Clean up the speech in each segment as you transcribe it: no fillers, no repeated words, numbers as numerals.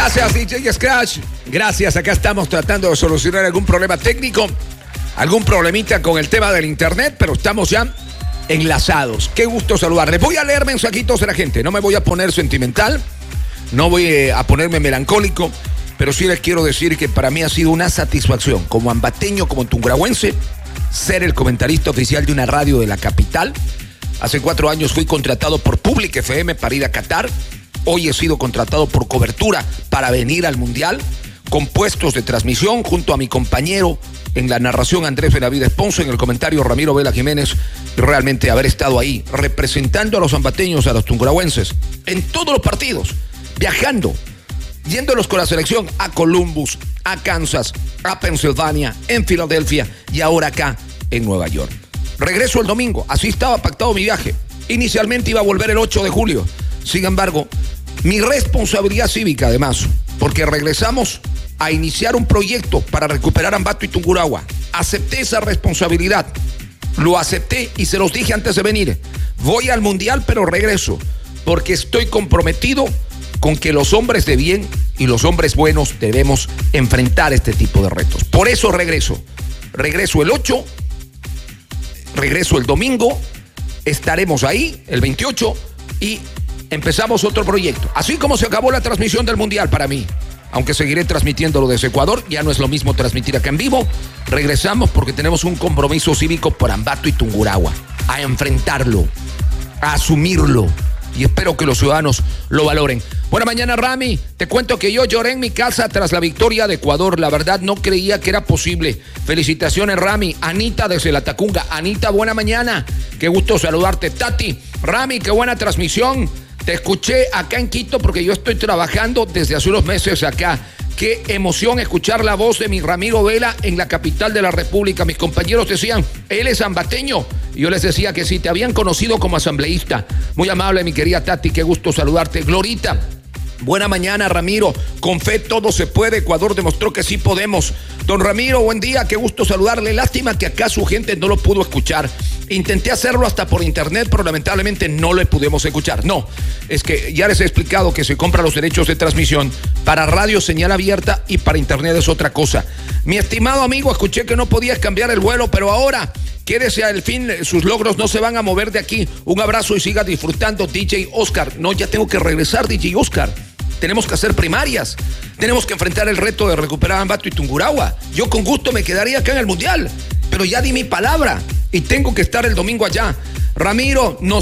Gracias, DJ Scratch. Gracias, acá estamos tratando de solucionar algún problema técnico, algún problemita con el tema del internet, pero estamos ya enlazados. Qué gusto saludarles. Voy a leer mensajitos de la gente. No me voy a poner sentimental, no voy a ponerme melancólico, pero sí les quiero decir que para mí ha sido una satisfacción, como ambateño, como tungurahüense, ser el comentarista oficial de una radio de la capital. Hace 4 años fui contratado por Public FM para ir a Qatar. Hoy he sido contratado por Cobertura para venir al Mundial, con puestos de transmisión junto a mi compañero en la narración Andrés Benavides Ponce, en el comentario Ramiro Vela Jiménez. Realmente haber estado ahí representando a los ambateños, a los tungurahüenses, en todos los partidos, viajando, yéndolos con la selección a Columbus, a Kansas, a Pensilvania, en Filadelfia y ahora acá en Nueva York. Regreso el domingo, así estaba pactado mi viaje. Inicialmente iba a volver el 8 de julio. Sin embargo, mi responsabilidad cívica además, porque regresamos a iniciar un proyecto para recuperar Ambato y Tungurahua. Acepté esa responsabilidad, lo acepté y se los dije antes de venir. Voy al Mundial, pero regreso, porque estoy comprometido con que los hombres de bien y los hombres buenos debemos enfrentar este tipo de retos. Por eso regreso el 8, regreso el domingo, estaremos ahí el 28 y empezamos otro proyecto. Así como se acabó la transmisión del Mundial para mí, aunque seguiré transmitiéndolo desde Ecuador, ya no es lo mismo transmitir acá en vivo. Regresamos porque tenemos un compromiso cívico por Ambato y Tungurahua, a enfrentarlo, a asumirlo, y espero que los ciudadanos lo valoren. Buena mañana, Rami. Te cuento que yo lloré en mi casa tras la victoria de Ecuador. La verdad no creía que era posible. Felicitaciones, Rami. Anita desde La Tacunga. Anita, buena mañana. Qué gusto saludarte. Tati, Rami, qué buena transmisión. Te escuché acá en Quito porque yo estoy trabajando desde hace unos meses acá. Qué emoción escuchar la voz de mi Ramiro Vela en la capital de la República. Mis compañeros decían, él es ambateño. Y yo les decía que sí, te habían conocido como asambleísta. Muy amable, mi querida Tati, qué gusto saludarte. Glorita, buena mañana, Ramiro. Con fe todo se puede. Ecuador demostró que sí podemos. Don Ramiro, buen día, qué gusto saludarle. Lástima que acá su gente no lo pudo escuchar. Intenté hacerlo hasta por internet, pero lamentablemente no le pudimos escuchar. No, es que ya les he explicado que se compran los derechos de transmisión para radio, señal abierta, y para internet es otra cosa. Mi estimado amigo, escuché que no podías cambiar el vuelo, pero ahora quédese al fin, sus logros no se van a mover de aquí. Un abrazo y siga disfrutando, DJ Oscar. No, ya tengo que regresar, DJ Oscar. Tenemos que hacer primarias. Tenemos que enfrentar el reto de recuperar Ambato y Tungurahua. Yo con gusto me quedaría acá en el Mundial, pero ya di mi palabra y tengo que estar el domingo allá. Ramiro, nos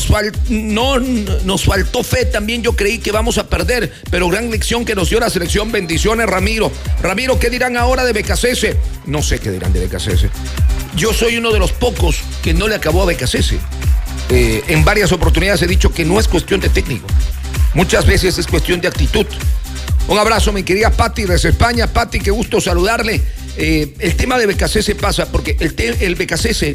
faltó fe también. Yo creí que vamos a perder, pero gran lección que nos dio la selección. Bendiciones, Ramiro. Ramiro, ¿qué dirán ahora de BKCS? No sé qué dirán de BKCS. Yo soy uno de los pocos que no le acabó a BKCS. En varias oportunidades he dicho que no es cuestión de técnico. Muchas veces es cuestión de actitud. Un abrazo, mi querida Pati desde España. Pati, qué gusto saludarle. El tema de BKCS pasa porque el BKCS,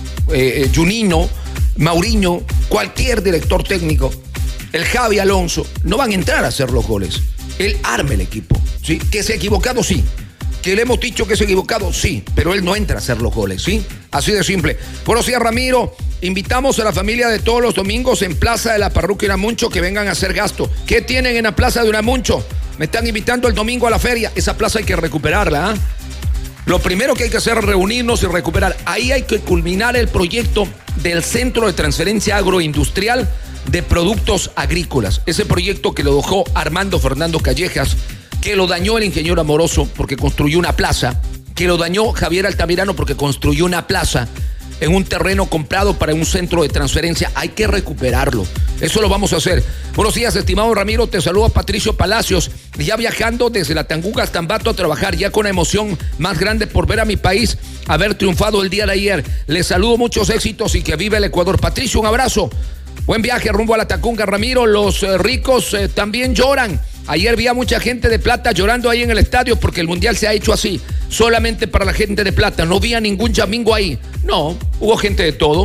Juninho, Mauriño, cualquier director técnico, el Javi Alonso, no van a entrar a hacer los goles. Él arma el equipo, ¿sí? Que se ha equivocado, sí. Que le hemos dicho que se ha equivocado, sí. Pero él no entra a hacer los goles, ¿sí? Así de simple. Buenos días, Ramiro. Invitamos a la familia de todos los domingos en Plaza de la Parroquia Unamuncho que vengan a hacer gasto. ¿Qué tienen en la Plaza de Unamuncho? Me están invitando el domingo a la feria. Esa plaza hay que recuperarla, ¿eh? Lo primero que hay que hacer es reunirnos y recuperar. Ahí hay que culminar el proyecto del Centro de Transferencia Agroindustrial de Productos Agrícolas. Ese proyecto que lo dejó Armando Fernando Callejas, que lo dañó el ingeniero Amoroso porque construyó una plaza, que lo dañó Javier Altamirano porque construyó una plaza en un terreno comprado para un centro de transferencia. Hay que recuperarlo. Eso lo vamos a hacer. Buenos días, estimado Ramiro. Te saluda Patricio Palacios. Ya viajando desde La Tacunga hasta Ambato a trabajar, ya con emoción más grande por ver a mi país haber triunfado el día de ayer. Les saludo, muchos éxitos y que viva el Ecuador. Patricio, un abrazo. Buen viaje rumbo a La Tacunga, Ramiro. Los ricos también lloran. Ayer vi a mucha gente de plata llorando ahí en el estadio porque el Mundial se ha hecho así, solamente para la gente de plata. No vi a ningún chamingo ahí. No, hubo gente de todo.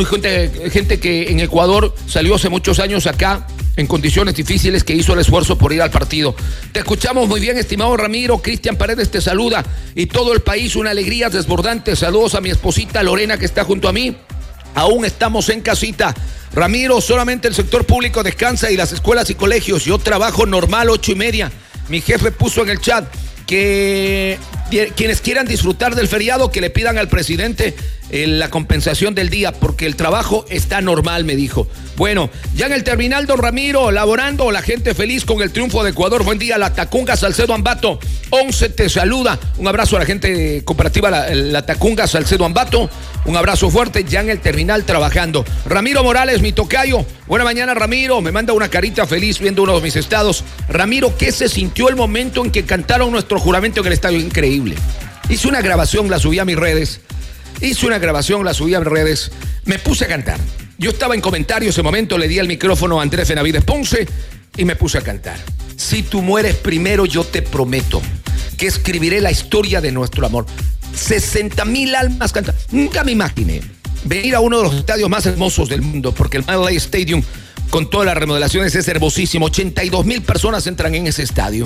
Gente que en Ecuador salió hace muchos años acá en condiciones difíciles, que hizo el esfuerzo por ir al partido. Te escuchamos muy bien, estimado Ramiro. Cristian Paredes te saluda y todo el país, una alegría desbordante. Saludos a mi esposita Lorena que está junto a mí. Aún estamos en casita. Ramiro, solamente el sector público descansa y las escuelas y colegios. Yo trabajo normal 8:30. Mi jefe puso en el chat que quienes quieran disfrutar del feriado, que le pidan al presidente la compensación del día, porque el trabajo está normal, me dijo. Bueno, ya en el terminal, don Ramiro, laborando, la gente feliz con el triunfo de Ecuador. Buen día, la Tacunga Salcedo Ambato 11 te saluda. Un abrazo a la gente cooperativa, la Tacunga Salcedo Ambato. Un abrazo fuerte, ya en el terminal trabajando. Ramiro Morales, mi tocayo. Buena mañana, Ramiro. Me manda una carita feliz viendo uno de mis estados. Ramiro, ¿qué se sintió el momento en que cantaron nuestro juramento en el estadio? Increíble. Hice una grabación, la subí a mis redes. Me puse a cantar. Yo estaba en comentarios ese momento, le di el micrófono a Andrés Benavides Ponce y me puse a cantar. Si tú mueres primero, yo te prometo que escribiré la historia de nuestro amor. 60,000 almas cantan. Nunca me imaginé venir a uno de los estadios más hermosos del mundo, porque el MetLife Stadium, con todas las remodelaciones, es hermosísimo. 82,000 personas entran en ese estadio.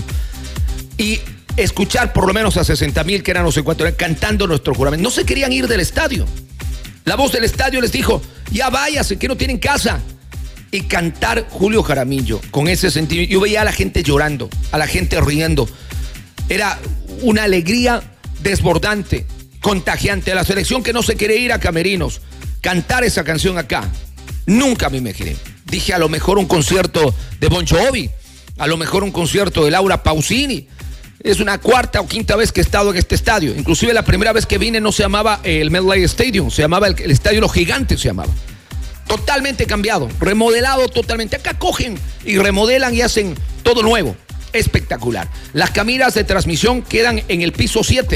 Y escuchar por lo menos a 60,000, que eran los ecuatorianos, cantando nuestro juramento. No se querían ir del estadio. La voz del estadio les dijo, ya váyase, que no tienen casa. Y cantar Julio Jaramillo con ese sentimiento. Yo veía a la gente llorando, a la gente riendo. Era una alegría desbordante, contagiante. A la selección que no se quiere ir a camerinos, cantar esa canción acá. Nunca me imaginé. Dije, a lo mejor un concierto de Bon Jovi, a lo mejor un concierto de Laura Pausini. Es una cuarta o quinta vez que he estado en este estadio. Inclusive la primera vez que vine no se llamaba el MetLife Stadium, se llamaba el Estadio Los Gigantes, se llamaba. Totalmente cambiado, remodelado totalmente. Acá cogen y remodelan y hacen todo nuevo. Espectacular. Las cabinas de transmisión quedan en el piso 7,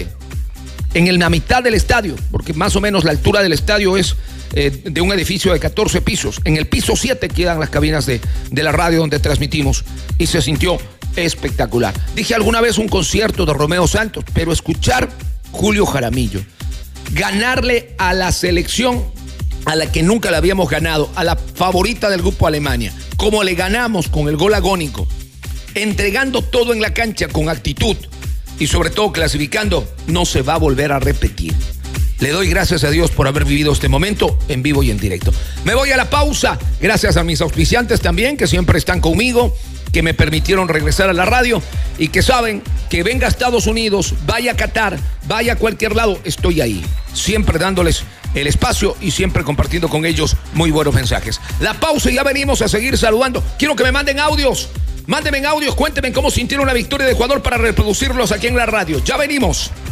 en la mitad del estadio, porque más o menos la altura del estadio es de un edificio de 14 pisos. En el piso 7 quedan las cabinas de la radio donde transmitimos y se sintió espectacular. Dije alguna vez un concierto de Romeo Santos, pero escuchar Julio Jaramillo, ganarle a la selección a la que nunca le habíamos ganado, a la favorita del grupo Alemania, como le ganamos con el gol agónico, entregando todo en la cancha con actitud y sobre todo clasificando, no se va a volver a repetir. Le doy gracias a Dios por haber vivido este momento en vivo y en directo. Me voy a la pausa, gracias a mis auspiciantes también, que siempre están conmigo, que me permitieron regresar a la radio y que saben que venga a Estados Unidos, vaya a Qatar, vaya a cualquier lado, estoy ahí, siempre dándoles el espacio y siempre compartiendo con ellos muy buenos mensajes. La pausa y ya venimos a seguir saludando. Quiero que me manden audios, mándenme audios, cuéntenme cómo sintieron la victoria de Ecuador para reproducirlos aquí en la radio. Ya venimos.